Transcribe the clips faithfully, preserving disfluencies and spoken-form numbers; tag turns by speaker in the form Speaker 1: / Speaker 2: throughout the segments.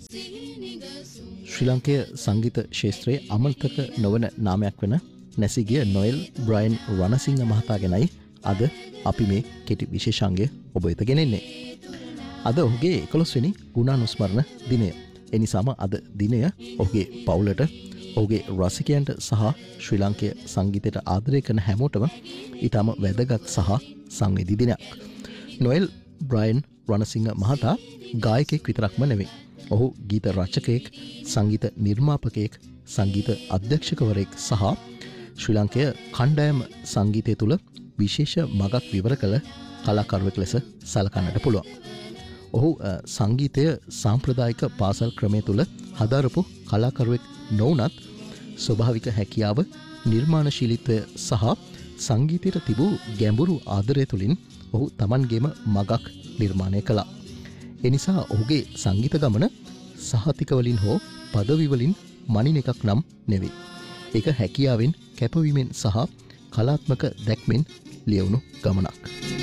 Speaker 1: ශ්‍රී ලංකේ සංගීත ශාස්ත්‍රයේ අමතක නොවන නාමයක් වෙන නැසිගිය නොයල් බ්‍රයන් රණසිංහ මහතා ගැනයි අද අපි මේ කෙටි විශේෂාංගය ඔබ වෙත ගෙනෙන්නේ. අද ඔහුගේ එකොළොස් වෙනි ගුණානුස්මරණ දිනය. ඒ නිසාම අද දිනය ඔහුගේ පවුලට, ඔහුගේ රසිකයන්ට සහ ශ්‍රී ලාංකේය සංගීතයට ආදරය කරන හැමෝටම ඊටම වැදගත් සහ සංවේදී දිනයක්. නොයල් බ්‍රයන් රණසිංහ මහතා ගායකයෙක් විතරක්ම නෙවෙයි. ඔහු ගීත රචකයෙක්, සංගීත නිර්මාපකයෙක්, සංගීත අධ්‍යක්ෂකවරයෙක් සහ ශ්‍රී ලාංකේය කණ්ඩායම සංගීතය තුළ විශේෂ මගක් විවර කළ කලාකරුවෙක් ලෙස සලකන්නට පුළුවන්. ඔහු සංගීතය සාම්ප්‍රදායික පාසල් ක්‍රමය තුළ හදාරපු කලාකරුවෙක් නොවුනත් ස්වභාවික හැකියාව, නිර්මාණශීලීත්වය සහ සංගීතයට තිබූ ගැඹුරු ආදරය තුළින් ඔහු තමන්ගේම මගක් නිර්මාණය කළා. එනිසා ඔහුගේ සංගීත ගමන සහතිකවලින් හෝ පදවිවලින් මනින එකක් නම් නෙවෙයි. ඒක හැකියාවෙන්, කැපවීමෙන් සහ කලාත්මක දැක්මෙන් ලියවුණු ගමනක්.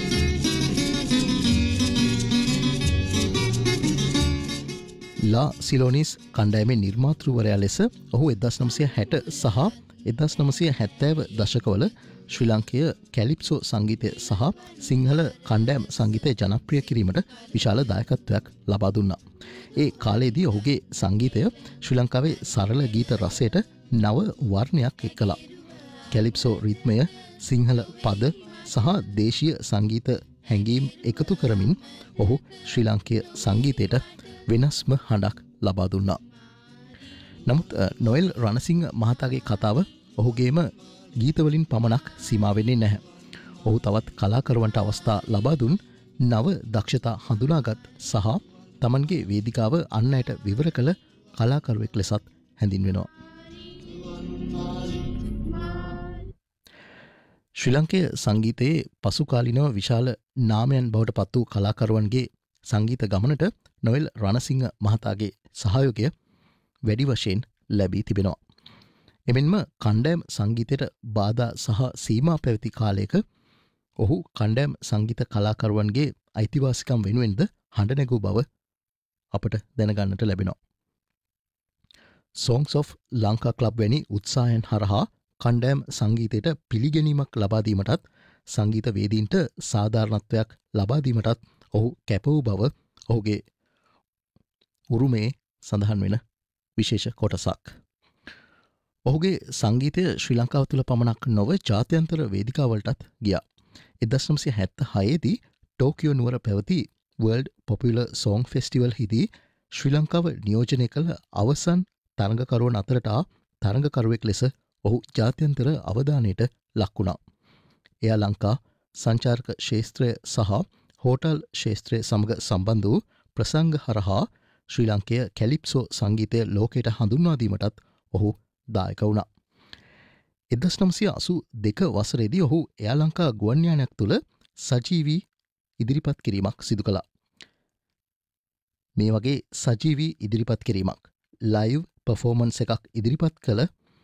Speaker 1: ලා සිලෝනිස් කණ්ඩායමේ නිර්මාතෘවරයා ලෙස ඔහු එක්දහස් නවසිය හැට සහ එක්දහස් නවසිය හැත්තෑව දශකවල ශ්‍රී ලාංකේය කැලිප්සෝ සංගීතය සහ සිංහල කණ්ඩායම් සංගීතය ජනප්‍රිය කිරීමට විශාල දායකත්වයක් ලබා දුන්නා. ඒ කාලයේදී ඔහුගේ සංගීතය ශ්‍රී ලංකාවේ සරල ගීත රසයට නව වර්ණයක් එක්කලා. කැලිප්සෝ රිද්මය, සිංහල පද සහ දේශීය සංගීත හැඟීම් එකතු කරමින් ඔහු ශ්‍රී ලාංකේය සංගීතයට වෙනස්ම හඬක් ලබා දුන්නා. නමුත් නොයල් රණසිංහ මහතාගේ කතාව ඔහුගේම ගීතවලින් පමණක් සීමා වෙන්නේ නැහැ. ඔහු තවත් කලාකරුවන්ට අවස්ථා ලබා දුන්, නව දක්ෂතා හඳුනාගත් සහ තමන්ගේ වේදිකාව අන් අයට විවර කළ කලාකරුවෙක් ලෙසත් හැඳින්වෙනවා. ශ්‍රී ලංකේය සංගීතයේ පසුකාලීනව විශාල නාමයන් බවට පත් වූ කලාකරුවන්ගේ සංගීත ගමනට නොයල් රණසිංහ මහතාගේ සහයෝගය වැඩි වශයෙන් ලැබී තිබෙනවා. එමෙන්ම කණ්ඩායම් සංගීතයට බාධා සහ සීමා පැවති කාලයක ඔහු කණ්ඩායම් සංගීත කලාකරුවන්ගේ අයිතිවාසිකම් වෙනුවෙන්ද හඬ නැගූ බව අපට දැනගන්නට ලැබෙනවා. Songs of Lanka Club වැනි උත්සාහයන් හරහා කණ්ඩායම් සංගීතයට පිළිගැනීමක් ලබා දීමටත්, සංගීත වේදීන්ට සාධාරණත්වයක් ලබා දීමටත් ඔහු කැප වූ බව ඔහුගේ උරුමේ සඳහන් වෙන විශේෂ කොටසක්. ඔහුගේ සංගීතය ශ්‍රී ලංකාව තුළ පමණක් නොව ජාත්‍යන්තර වේදිකාවලටත් ගියා. එක්දහස් නවසිය හැත්තෑ දී ටෝකියෝ නුවර පැවති World Popular Song Festival හිදී ශ්‍රී ලංකාව නියෝජනය කළ අවසන් තරඟකරුවන් අතරට තරඟකරුවෙක් ලෙස ඔහු ජාත්‍යන්තර අවධානයට ලක් වුණා. එයා ලංකා සංචාරක ශාස්ත්‍රය සහ හෝටල් ශාස්ත්‍රය සමග සම්බන්ධ වූ ප්‍රසංග හරහා ශ්‍රී ලංකේය කැලිප්සෝ සංගීතය ලෝකයට හඳුන්වා දීමටත් ඔහු දායක වුණා. එක්දහස් නවසිය අසූ දෙක වසරේදී ඔහු එයා ලංකා ගුවන් යානයක් තුළ සජීවී ඉදිරිපත් කිරීමක් සිදු කළා. මේ වගේ සජීවී ඉදිරිපත් කිරීමක්, ලයිව් පර්ෆෝමන්ස් එකක් ඉදිරිපත් කළ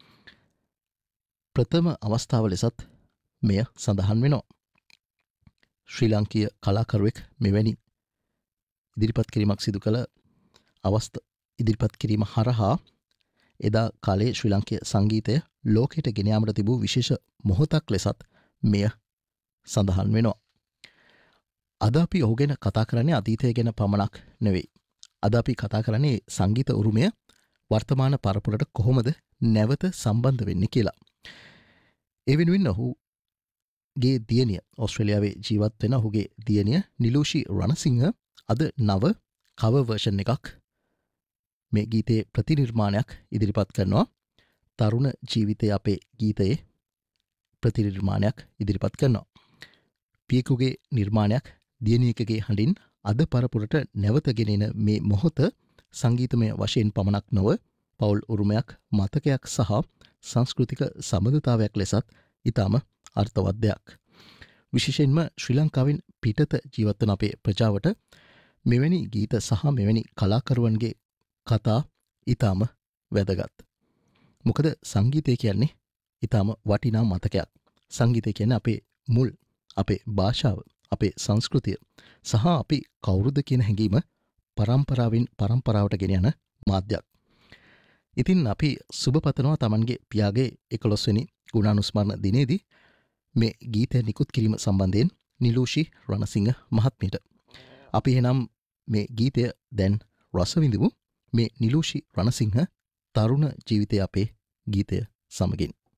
Speaker 1: ප්‍රථම අවස්ථාව ලෙසත් මෙය සඳහන් වෙනවා. ශ්‍රී ලාංකීය කලාකරුවෙක් මෙවැනි ඉදිරිපත් කිරීමක් සිදු කළ අවස්ථ ඉදිරිපත් කිරීම හරහා එදා කාලේ ශ්‍රී ලාංකේය සංගීතය ලෝකයට ගෙන යාමට තිබූ විශේෂ මොහොතක් ලෙසත් මෙය සඳහන් වෙනවා. අද අපි ඔහු ගැන කතා කරන්නේ අතීතය ගැන පමණක් නෙවෙයි. අද අපි කතා කරන්නේ සංගීත උරුමය වර්තමාන පරපුරට කොහොමද නැවත සම්බන්ධ වෙන්නේ කියලා. ඒ වෙනුවෙන් ඔහුගේ දියණිය, ඕස්ට්‍රේලියාවේ ජීවත් වෙන ඔහුගේ දියණිය නිලූෂි රණසිංහ අද නව කවර් වර්ෂන් එකක්, මේ ගීතයේ ප්‍රතිනිර්මාණයක් ඉදිරිපත් කරනවා. තරුණ ජීවිතයේ අපේ ගීතයේ ප්‍රතිනිර්මාණයක් ඉදිරිපත් කරනවා. පියෙකුගේ නිර්මාණයක් දියණියකගේ හඬින් අද පරපුරට නැවතගෙන එන මේ මොහොත සංගීතමය වශයෙන් පමණක් නොව පවුල් උරුමයක්, මතකයක් සහ සංස්කෘතික සබඳතාවයක් ලෙසත් ඉතාම අර්ථවත් දෙයක්. විශේෂයෙන්ම ශ්‍රී ලංකාවෙන් පිටත ජීවත් වන අපේ ප්‍රජාවට මෙවැනි ගීත සහ මෙවැනි කලාකරුවන්ගේ කතා ඉතාම වැදගත්. මොකද සංගීතය කියන්නේ ඉතාම වටිනා මතකයක්. සංගීතය කියන්නේ අපේ මුල්, අපේ භාෂාව, අපේ සංස්කෘතිය සහ අපි කවුරුද කියන හැඟීම පරම්පරාවෙන් පරම්පරාවට ගෙන යන මාධ්‍යයක්. ඉතින් අපි සුබපතනවා තමන්ගේ පියාගේ එකොළොස්වෙනි ගුණානුස්මරණ දිනේදී මේ ගීතය නිකුත් කිරීම සම්බන්ධයෙන් නිලූෂි රණසිංහ මහත්මියට. අපි එනම් මේ ගීතය දැන් රසවිඳමු මේ නිලූෂි රණසිංහ තරුණ ජීවිතය අපේ ගීතය සමගින්.